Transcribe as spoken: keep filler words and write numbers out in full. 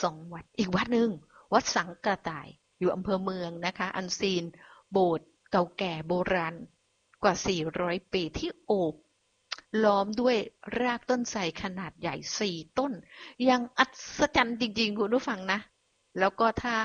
สองวัดอีกวัดหนึ่งวัดสังกระต่ายอยู่อำเภอเมืองนะคะอันซีนโบสถ์เก่าแก่โบราณกว่าสี่ร้อยปีที่โอบล้อมด้วยรากต้นไทรขนาดใหญ่สี่ต้นยังอัศจรรย์จริงๆคุณผู้ฟังนะแล้วก็ถ้า